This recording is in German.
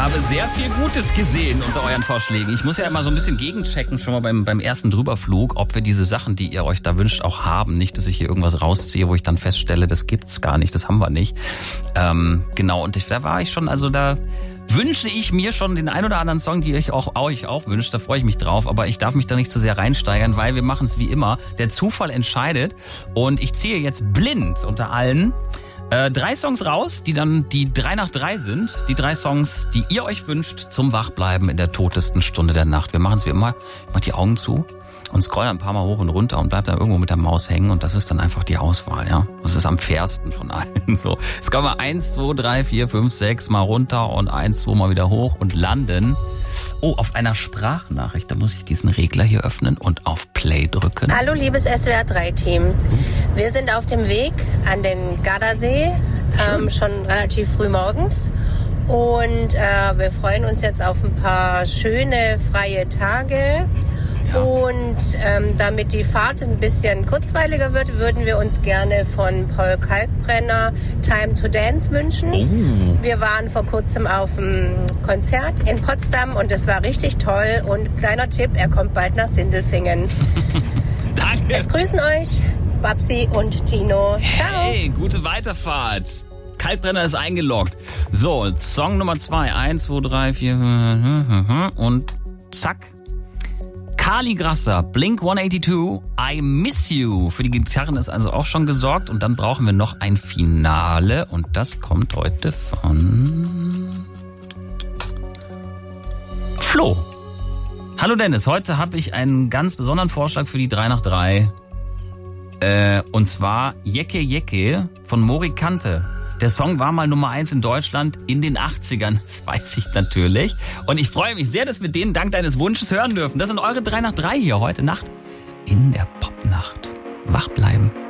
habe sehr viel Gutes gesehen unter euren Vorschlägen. Ich muss ja immer so ein bisschen gegenchecken, schon mal beim ersten Drüberflug, ob wir diese Sachen, die ihr euch da wünscht, auch haben. Nicht, dass ich hier irgendwas rausziehe, wo ich dann feststelle, das gibt's gar nicht, das haben wir nicht. Genau, und da war ich schon, also da wünsche ich mir schon den ein oder anderen Song, die euch auch wünscht. Da freue ich mich drauf. Aber ich darf mich da nicht zu sehr reinsteigern, weil wir machen es wie immer. Der Zufall entscheidet. Und ich ziehe jetzt blind unter allen 3 Songs raus, die dann die 3 nach 3 sind. Die 3 Songs, die ihr euch wünscht zum Wachbleiben in der totesten Stunde der Nacht. Wir machen es wie immer. Ich mache die Augen zu und scroll ein paar Mal hoch und runter und bleib dann irgendwo mit der Maus hängen. Und das ist dann einfach die Auswahl, ja. Das ist am fairsten von allen. So, jetzt kommen wir 1, 2, 3, 4, 5, 6 mal runter und 1, 2 mal wieder hoch und landen. Oh, auf einer Sprachnachricht. Da muss ich diesen Regler hier öffnen und auf Play drücken. Hallo, liebes SWR3-Team. Wir sind auf dem Weg an den Gardasee, schon relativ früh morgens. Und wir freuen uns jetzt auf ein paar schöne, freie Tage. Ja. Und damit die Fahrt ein bisschen kurzweiliger wird, würden wir uns gerne von Paul Kalkbrenner Time to Dance wünschen. Oh. Wir waren vor kurzem auf einem Konzert in Potsdam und es war richtig toll. Und kleiner Tipp, er kommt bald nach Sindelfingen. Danke. Es grüßen euch Babsi und Tino. Ciao. Hey, gute Weiterfahrt. Kalkbrenner ist eingeloggt. So, Song Nummer 2. 1, 2, 3, 4 und zack. Carly Grasser, Blink 182, I Miss You. Für die Gitarren ist also auch schon gesorgt. Und dann brauchen wir noch ein Finale. Und das kommt heute von Flo. Hallo Dennis, heute habe ich einen ganz besonderen Vorschlag für die 3 nach 3. Und zwar Jecke Jecke von Mori Kante. Der Song war mal Nummer 1 in Deutschland in den 80ern, das weiß ich natürlich. Und ich freue mich sehr, dass wir den dank deines Wunsches hören dürfen. Das sind eure 3 nach 3 hier heute Nacht in der Popnacht. Wach bleiben.